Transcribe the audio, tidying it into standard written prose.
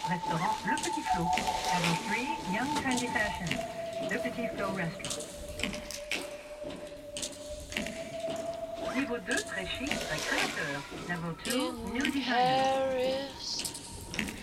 Restaurant Le Petit Flot. Level 3, Young Trendy Fashion. Le Petit Flot Restaurant. Niveau 2, très chic, très créateur. Level 2, New In Designer. Paris.